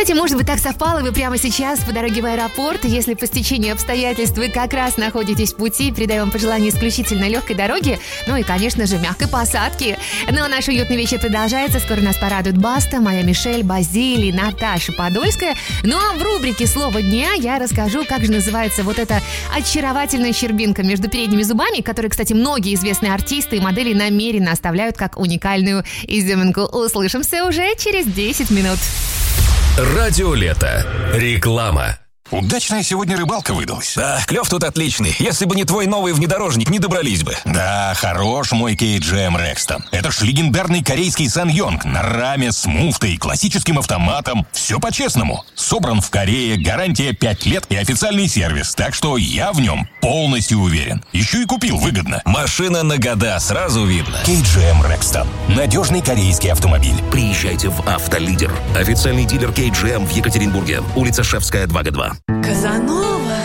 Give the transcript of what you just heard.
Кстати, может быть, так совпало, вы прямо сейчас по дороге в аэропорт. Если по стечению обстоятельств вы как раз находитесь в пути, передаю вам пожелание исключительно легкой дороги, ну и, конечно же, мягкой посадки. Ну а наш уютный вечер продолжается. Скоро нас порадует Баста, моя Мишель, Базилий, Наташа Подольская. Ну а в рубрике «Слово дня» я расскажу, как же называется вот эта очаровательная щербинка между передними зубами, которую, кстати, многие известные артисты и модели намеренно оставляют как уникальную изюминку. Услышимся уже через 10 минут. Радио Лето. Реклама. Удачная сегодня рыбалка выдалась. Да, клев тут отличный. Если бы не твой новый внедорожник, не добрались бы. Да, хорош мой KGM Rexton. Это ж легендарный корейский Сан-Йонг на раме с муфтой и классическим автоматом. Все по-честному. Собран в Корее, гарантия 5 лет и официальный сервис. Так что я в нем полностью уверен. Еще и купил выгодно. Машина на года, сразу видно. KGM Rexton. Надежный корейский автомобиль. Приезжайте в «Автолидер». Официальный дилер KGM в Екатеринбурге. Улица Шефская, 2Г2. Казанова.